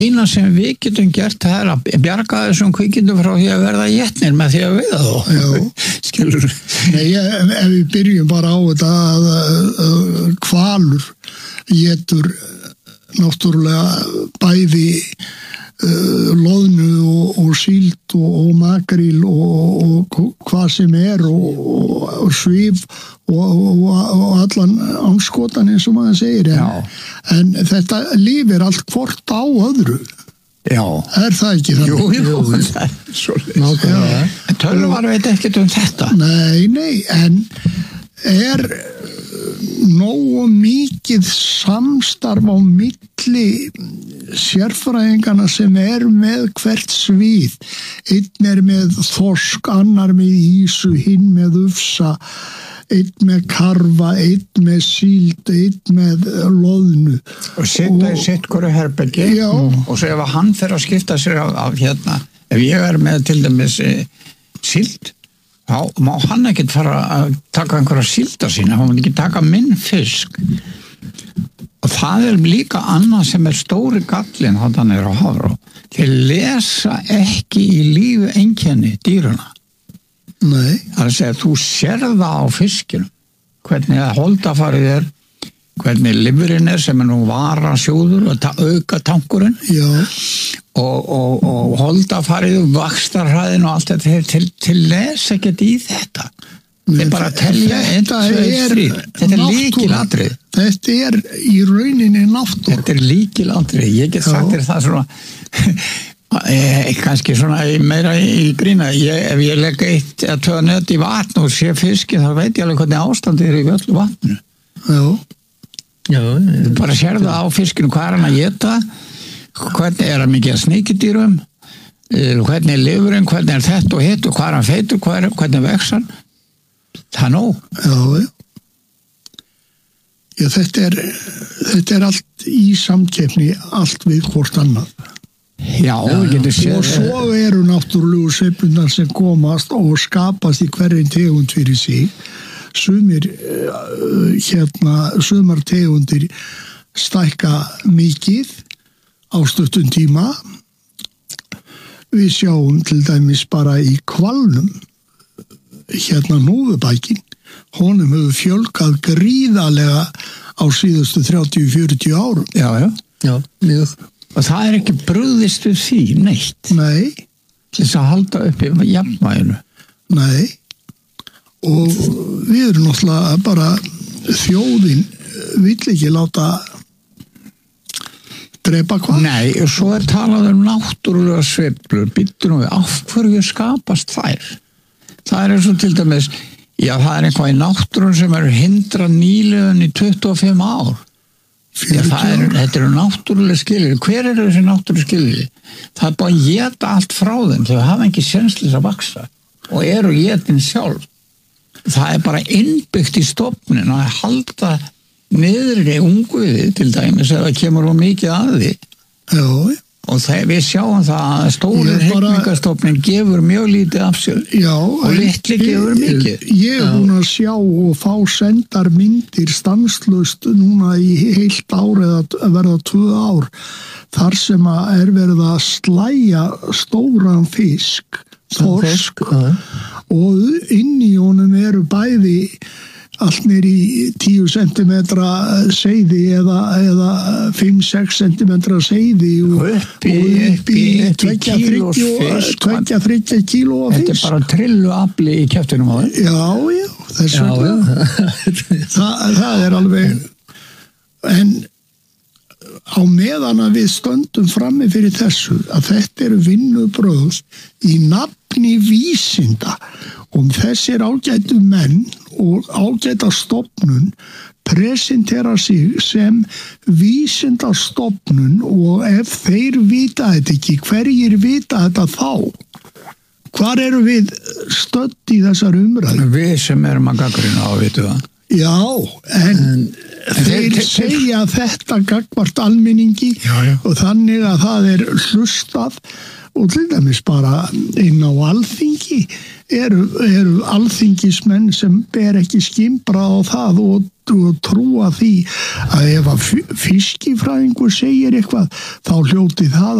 Eina sem við getum gert það er að bjarga þessum kvikindum frá því að verða étnir með því að veiða þá. Skilur. Nei, ef við byrjum bara á þetta að hvalur étur náttúrulega bæði loðnu og síld og makríl og hvað sem er og svif og allan anskotan eins og maður segir en þetta lifir allt hvort á öðru. Já. Það ekki þannig? Jú, það svoleiðis. En tölvar veit ekkert þetta. Nei, en nógu mikið samstarf á milli sérfræðingana sem með hvert svið. Einn með þorsk, annar með ýsu, hinn með ufsa, einn með karfa, einn með síld, einn með loðnu. Og setja í sitt hverju herbergi og svo ef hann fer að skipta sér af hérna, ef ég með til dæmis síld, þá má hann ekkert fara að taka einhverja sílda sína, hann má ekki taka minn fisk. Og það líka annað sem stóri gallinn hann á Hafró. Þeir lesa ekki í lífi einkenni dýruna. Nei. Það að segja, þú sér það á fiskinum, hvernig holdafarið hvernig lifurinn sem nú varasjóður og auka tankurinn. Já. Og holdafarið, vaxtarhraðin og allt þetta, til lesa ekkert í þetta. Þeir bara telja 1, 2, 3. Þetta lykilatriði. Þetta í rauninni náttúra. Þetta lykilatriði. Ég get sagt þér það svona, kannski svona meira í grína. Ef ég legg 1 eða 2 nöt í vatn og sé fiski, þá veit ég alveg hvernig ástandið í öllu vatnu. Já. Þú bara sér það á fiskinu, hvað hann að éta, hvernig hann mikið að sníkjudýrum, hvernig lifurinn, hvernig þetta og hitt og hvað hann feitur, hvernig vex hann. Það nóg. Já, þetta allt í samkeppni, allt við hvort annað. Já, við getum séð. Og svo eru náttúrulegu sveiflurnar sem komast og skapast í hverri tegund fyrir sig. Sumar tegundir stækka mikið á stuttum tíma. Við sjáum til dæmis bara í hvalnum, hnúfubækin, honum hefur fjölgað gríðarlega á síðustu 30-40 árum. Já, mjög. Og það ekki brugðist við því neitt. Nei. Til þess að halda upp í jafnvæginu. Nei. Og við erum náttúrulega bara þjóðin vill ekki láta drepa hvað? Nei, og svo talað náttúrulega sveiflur, býttu nú við, af hverju skapast þær? Það eins og til dæmis, það eitthvað í náttúrun sem hindra nýliðun í 25 ár. Þetta náttúrulega skilur. Hver þessi náttúrulega skilur? Það bara að éta allt frá þeim, þau hafa ekki sénslis að vaksa og étin sjálf. Það bara innbyggt í stofnin að halda niður í ungviði til dæmis ef það kemur mikið að því. Já. Og við sjáum það að stóri hrygningarstofnin gefur mjög lítið af sér. Já, og litli gefur mikið. Ég búin að sjá og fá sendar myndir stanslaust núna í heilt ár eða verða 2 ár þar sem að verið að slæja stóran fisk, þorsk og inn í honum eru bæði allt nýr í 10 cm seiði eða 5-6 cm seiði og upp í 2-3 kíló af fisk. Þetta bara trillu afli í kjaftinum á þér. Já, þess vegna. Það alveg, en á meðan að við stöndum frammi fyrir þessu að þetta eru vinnubrögð í nafni vísinda og þessir ágætu menn og ágæta stofnun presentera sig sem vísindastofnun og ef þeir vita þetta ekki, hverjir vita þetta þá? Hvar eru við stödd í þessar umræðu? Við sem erum að gagnrýna á, veitu það? Já, en þeir segja þetta gagnvart almenningi Já. og þannig að það hlustað og til dæmis bara inn á Alþingi eru alþingismenn sem ber ekki skimbra á það og trúa því að ef að fiskifræðingur segir eitthvað þá hljóti það